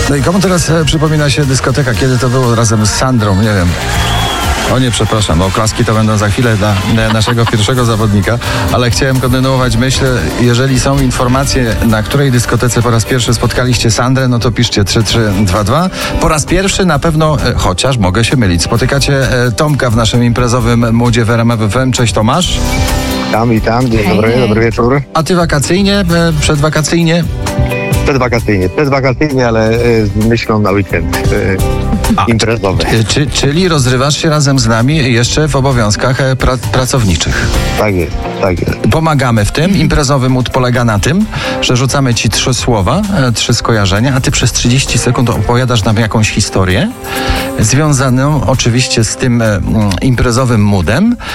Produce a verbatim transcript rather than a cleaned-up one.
No i komu teraz e, przypomina się dyskoteka, kiedy to było razem z Sandrą, nie wiem. O nie, przepraszam, bo oklaski to będą za chwilę dla e, naszego pierwszego zawodnika, ale chciałem kontynuować myśl. Jeżeli są informacje, na której dyskotece po raz pierwszy spotkaliście Sandrę, no to piszcie trzy trzy dwa dwa. Po raz pierwszy na pewno, e, chociaż mogę się mylić, spotykacie e, Tomka w naszym imprezowym modzie w R M F F M. Cześć Tomasz. Witam, witam, dzień dobry, hej. dobry wieczór. A ty wakacyjnie, e, przedwakacyjnie? Przedwakacyjnie, przedwakacyjnie, ale y, z myślą na weekend y, A, imprezowy. e, Czy, czyli rozrywasz się razem z nami jeszcze w obowiązkach e, pra, pracowniczych? Tak jest, tak jest. Pomagamy w tym. Imprezowy mód polega na tym, że rzucamy ci trzy słowa, e, trzy skojarzenia, a ty przez trzydzieści sekund opowiadasz nam jakąś historię związaną oczywiście z tym e, mm, imprezowym moodem